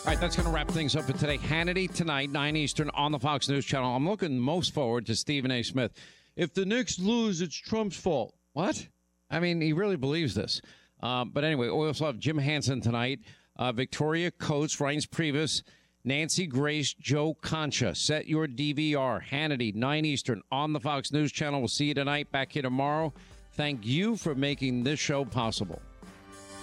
All right, that's going to wrap things up for today. Hannity tonight, 9 Eastern on the Fox News Channel. I'm looking most forward to Stephen A. Smith. If the Knicks lose, it's Trump's fault. What? I mean, he really believes this. But anyway, we also have Jim Hansen tonight, Victoria Coates, Reince Priebus, Nancy Grace, Joe Concha. Set your DVR. Hannity, 9 Eastern on the Fox News Channel. We'll see you tonight. Back here tomorrow. Thank you for making this show possible.